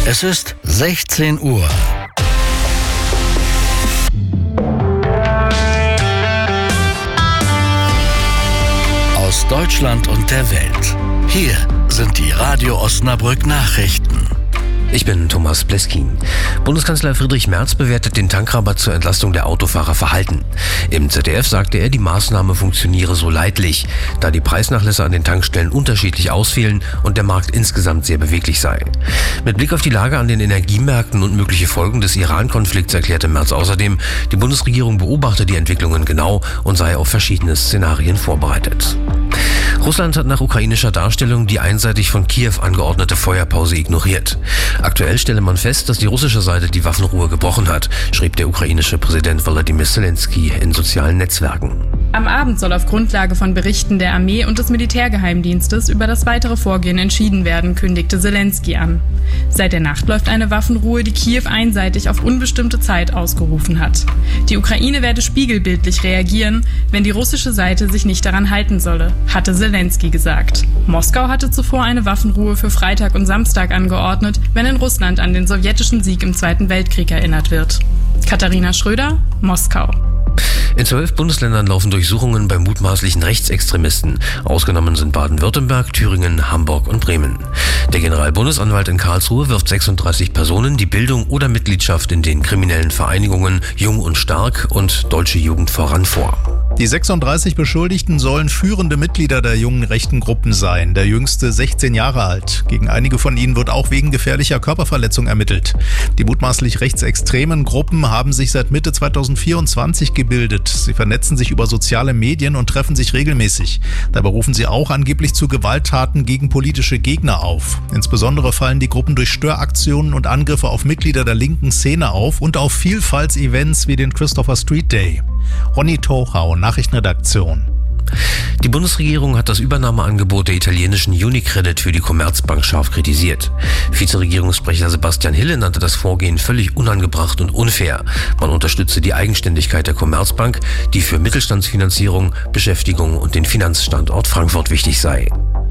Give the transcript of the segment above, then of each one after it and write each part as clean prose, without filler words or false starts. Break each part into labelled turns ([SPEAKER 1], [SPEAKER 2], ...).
[SPEAKER 1] Es ist 16 Uhr. Aus Deutschland und der Welt. Hier sind die Radio Osnabrück Nachrichten.
[SPEAKER 2] Ich bin Thomas Pleskin. Bundeskanzler Friedrich Merz bewertet den Tankrabatt zur Entlastung der Autofahrer verhalten. Im ZDF sagte er, die Maßnahme funktioniere so leidlich, da die Preisnachlässe an den Tankstellen unterschiedlich ausfielen und der Markt insgesamt sehr beweglich sei. Mit Blick auf die Lage an den Energiemärkten und mögliche Folgen des Iran-Konflikts erklärte Merz außerdem, die Bundesregierung beobachte die Entwicklungen genau und sei auf verschiedene Szenarien vorbereitet. Russland hat nach ukrainischer Darstellung die einseitig von Kiew angeordnete Feuerpause ignoriert. Aktuell stelle man fest, dass die russische Seite die Waffenruhe gebrochen hat, schrieb der ukrainische Präsident Volodymyr Zelensky in sozialen Netzwerken.
[SPEAKER 3] Am Abend soll auf Grundlage von Berichten der Armee und des Militärgeheimdienstes über das weitere Vorgehen entschieden werden, kündigte Zelensky an. Seit der Nacht läuft eine Waffenruhe, die Kiew einseitig auf unbestimmte Zeit ausgerufen hat. Die Ukraine werde spiegelbildlich reagieren, wenn die russische Seite sich nicht daran halten solle, hatte Zelensky gesagt. Moskau hatte zuvor eine Waffenruhe für Freitag und Samstag angeordnet, wenn in Russland an den sowjetischen Sieg im Zweiten Weltkrieg erinnert wird. Katharina Schröder, Moskau.
[SPEAKER 2] In 12 Bundesländern laufen Durchsuchungen bei mutmaßlichen Rechtsextremisten. Ausgenommen sind Baden-Württemberg, Thüringen, Hamburg und Bremen. Der Generalbundesanwalt in Karlsruhe wirft 36 Personen die Bildung oder Mitgliedschaft in den kriminellen Vereinigungen Jung und Stark und Deutsche Jugend voran vor.
[SPEAKER 4] Die 36 Beschuldigten sollen führende Mitglieder der jungen rechten Gruppen sein, der jüngste 16 Jahre alt. Gegen einige von ihnen wird auch wegen gefährlicher Körperverletzung ermittelt. Die mutmaßlich rechtsextremen Gruppen haben sich seit Mitte 2024 gebildet. Sie vernetzen sich über soziale Medien und treffen sich regelmäßig. Dabei rufen sie auch angeblich zu Gewalttaten gegen politische Gegner auf. Insbesondere fallen die Gruppen durch Störaktionen und Angriffe auf Mitglieder der linken Szene auf und auf Vielfaltsevents wie den Christopher Street Day. Ronny Tochau, Nachrichtenredaktion.
[SPEAKER 2] Die Bundesregierung hat das Übernahmeangebot der italienischen Unicredit für die Commerzbank scharf kritisiert. Vizeregierungssprecher Sebastian Hille nannte das Vorgehen völlig unangebracht und unfair. Man unterstütze die Eigenständigkeit der Commerzbank, die für Mittelstandsfinanzierung, Beschäftigung und den Finanzstandort Frankfurt wichtig sei.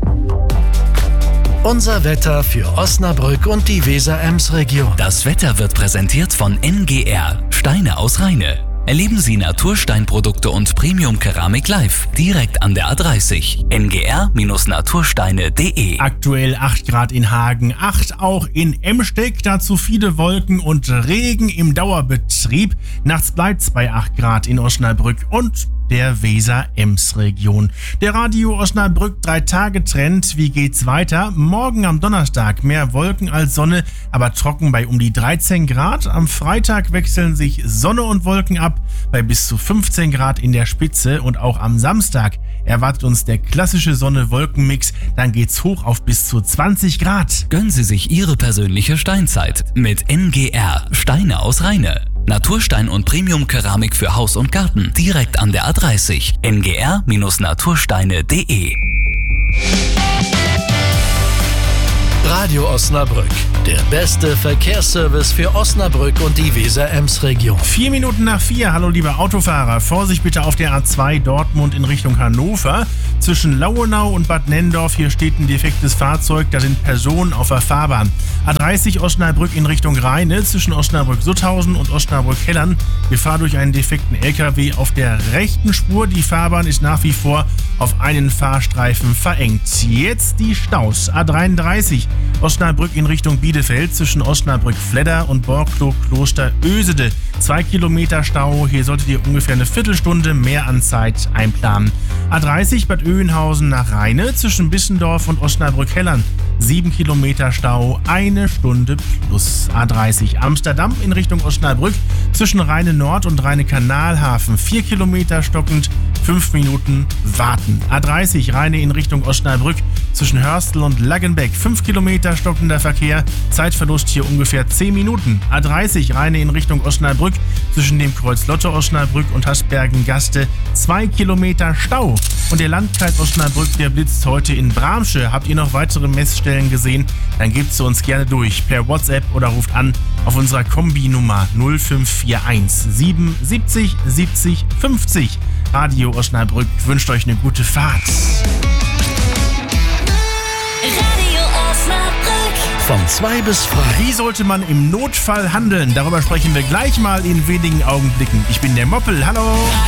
[SPEAKER 1] Unser Wetter für Osnabrück und die Weser-Ems-Region.
[SPEAKER 5] Das Wetter wird präsentiert von NGR, Steine aus Rheine. Erleben Sie Natursteinprodukte und Premium-Keramik live, direkt an der A30. ngr-natursteine.de.
[SPEAKER 6] Aktuell 8 Grad in Hagen, 8 auch in Emsteck, dazu viele Wolken und Regen im Dauerbetrieb. Nachts bleibt es bei 8 Grad in Osnabrück und der Weser-Ems-Region. Der Radio Osnabrück 3-Tage-Trend. Wie geht's weiter? Morgen am Donnerstag mehr Wolken als Sonne, aber trocken bei um die 13 Grad. Am Freitag wechseln sich Sonne und Wolken ab bei bis zu 15 Grad in der Spitze. Und auch am Samstag erwartet uns der klassische Sonne-Wolken-Mix. Dann geht's hoch auf bis zu 20 Grad.
[SPEAKER 5] Gönnen Sie sich Ihre persönliche Steinzeit mit NGR, Steine aus Rheine. Naturstein und Premium-Keramik für Haus und Garten, direkt an der A30. ngr-natursteine.de.
[SPEAKER 1] Radio Osnabrück, der beste Verkehrsservice für Osnabrück und die Weser-Ems-Region.
[SPEAKER 6] 4 Minuten nach 4. Hallo liebe Autofahrer. Vorsicht bitte auf der A2 Dortmund in Richtung Hannover. Zwischen Lauenau und Bad Nenndorf, hier steht ein defektes Fahrzeug, da sind Personen auf der Fahrbahn. A30 Osnabrück in Richtung Rheine, zwischen Osnabrück-Sutthausen und Osnabrück-Hellern. Gefahr durch einen defekten LKW auf der rechten Spur. Die Fahrbahn ist nach wie vor auf einen Fahrstreifen verengt. Jetzt die Staus. A33 Osnabrück in Richtung Bielefeld, zwischen Osnabrück-Fledder und Borklow-Kloster-Ösede. 2 Kilometer Stau, hier solltet ihr ungefähr eine Viertelstunde mehr an Zeit einplanen. A30 Bad Oeynhausen nach Rheine, zwischen Bissendorf und Osnabrück-Hellern. 7 Kilometer Stau, 1 Stunde plus. A30 Amsterdam in Richtung Osnabrück, zwischen Rheine Nord und Rheine Kanalhafen. 4 Kilometer stockend, 5 Minuten warten. A30 Rheine in Richtung Osnabrück, zwischen Hörstel und Laggenbeck. 5 Kilometer stockender Verkehr, Zeitverlust hier ungefähr 10 Minuten. A30 Rheine in Richtung Osnabrück, zwischen dem Kreuz Lotte Osnabrück und Hasbergen-Gaste. 2 Kilometer Stau. Und der Landkreis Osnabrück, der blitzt heute in Bramsche. Habt ihr noch weitere Messstellen gesehen? Dann gebt sie uns gerne durch per WhatsApp oder ruft an auf unserer Kombi-Nummer 0541 77 70 50. Radio Osnabrück wünscht euch eine gute Fahrt.
[SPEAKER 7] Radio Osnabrück.
[SPEAKER 1] Von 2 bis frei.
[SPEAKER 6] Wie sollte man im Notfall handeln? Darüber sprechen wir gleich mal in wenigen Augenblicken. Ich bin der Moppel. Hallo!